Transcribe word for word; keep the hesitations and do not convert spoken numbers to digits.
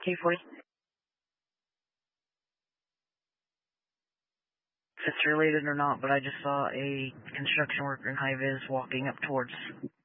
K forty. If it's related or not, but I just saw a construction worker in high vis walking up towards